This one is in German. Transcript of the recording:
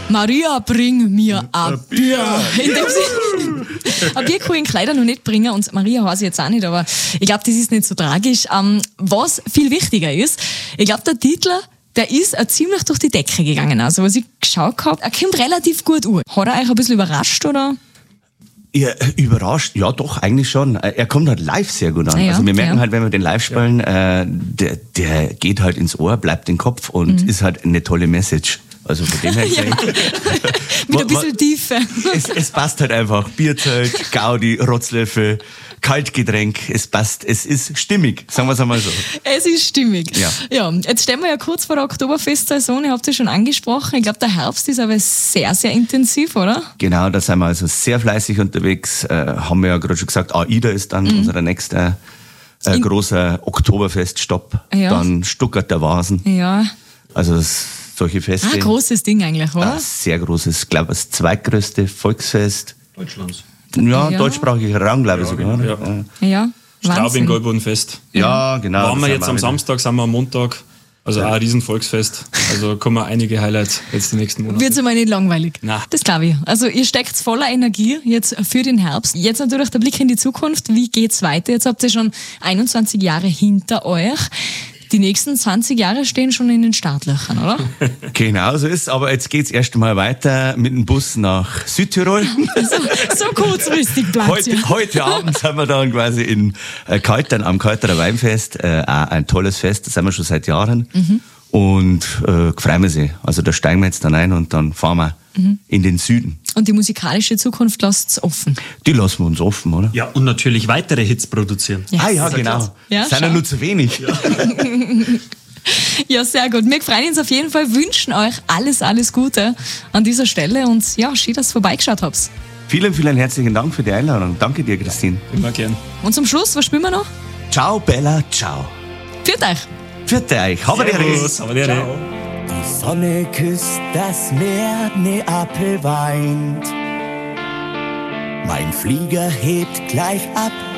Maria, bring mir ein Bier. In dem Sinne, ein Bier kann ich in Kleider noch nicht bringen und Maria weiß ich jetzt auch nicht, aber ich glaube, das ist nicht so tragisch. Was viel wichtiger ist, ich glaube, der Titel, der ist ziemlich durch die Decke gegangen. Also, was ich geschaut habe, er kommt relativ gut an. Hat er euch ein bisschen überrascht, oder? Ja, überrascht, ja doch, eigentlich schon. Er kommt halt live sehr gut an. Ja, also wir merken halt, wenn wir den live spielen, der geht halt ins Ohr, bleibt im Kopf und ist halt eine tolle Message. Also von dem her gesehen. Mit ein bisschen Tiefe. Es passt halt einfach. Bierzelt, Gaudi, Rotzlöffel, Kaltgetränk, es passt, es ist stimmig, sagen wir es einmal so. Es ist stimmig. Ja. Jetzt stehen wir ja kurz vor der Oktoberfestsaison, ihr habt es ja schon angesprochen. Ich glaube, der Herbst ist aber sehr, sehr intensiv, oder? Genau, da sind wir also sehr fleißig unterwegs. Haben wir ja gerade schon gesagt, AIDA ist dann unser nächster großer Oktoberfeststopp. Ja. Dann Stuttgart der Vasen. Ja. Also solche Feste. Ein großes Ding eigentlich, oder? Sehr großes, ich glaube, das zweitgrößte Volksfest. Deutschlands. Ja, Ja. deutschsprachiger Raum, glaube ich sogar. Genau, ja. Ja. Straubing, Wahnsinn. Goldbodenfest. Ja, genau. Waren wir das jetzt sind am wir Samstag, sind wir am Montag. Also auch ein Riesenvolksfest. Also kommen einige Highlights jetzt die nächsten Monate. Wird's einmal nicht langweilig? Nein. Das glaube ich. Also ihr steckt voller Energie jetzt für den Herbst. Jetzt natürlich der Blick in die Zukunft. Wie geht's weiter? Jetzt habt ihr schon 21 Jahre hinter euch. Die nächsten 20 Jahre stehen schon in den Startlöchern, oder? Genau so ist, aber jetzt geht's erst mal weiter mit dem Bus nach Südtirol. So kurzfristig bleibt ja. Heute Abend sind wir dann quasi in Kaltern, am Kalterer Weinfest. Auch ein tolles Fest, das sind wir schon seit Jahren. Und freuen wir sich. Also da steigen wir jetzt dann ein und dann fahren wir in den Süden. Und die musikalische Zukunft lasst's offen. Die lassen wir uns offen, oder? Ja, und natürlich weitere Hits produzieren. Ah ja, genau. Ja, sind ja schau. nur zu wenig. Ja, sehr gut. Wir freuen uns auf jeden Fall, wünschen euch alles, alles Gute an dieser Stelle und ja, schön, dass ihr vorbeigeschaut habt. Vielen, vielen herzlichen Dank für die Einladung. Danke dir, Christine. Immer gern. Und zum Schluss, was spielen wir noch? Ciao, Bella, ciao. Führt euch! Für euch. Haben wir Servus, aber der Die Sonne küsst das Meer, Neapel weint. Mein Flieger hebt gleich ab